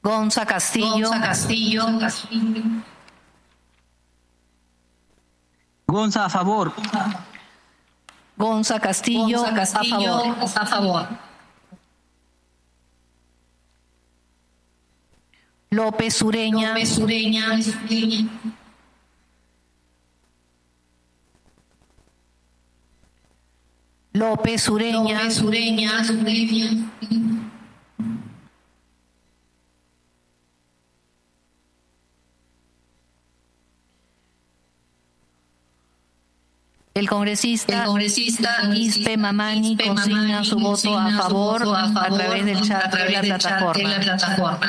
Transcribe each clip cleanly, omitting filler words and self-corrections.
Gonza Castillo. Gonza a favor. Gonza Castillo, a favor. López Ureña. López Ureña. El congresista Ispe Mamani consigna su voto a favor a través del chat de la plataforma.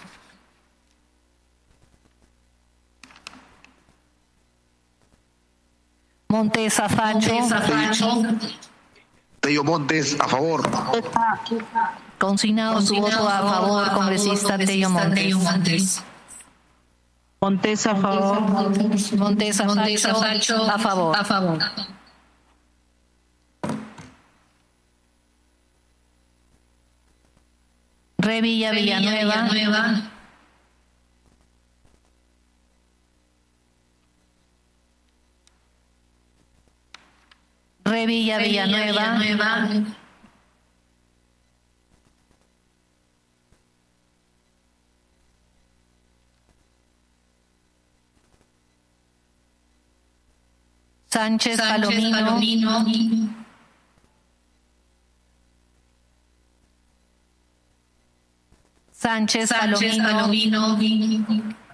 Montes Facho. Tello Montes a favor. Consignado su voto a favor, congresista Tello Montes. Montes a favor. Montes Facho a favor. Revilla Villanueva. Revilla Villanueva. Sánchez Palomino. Sánchez Palomino.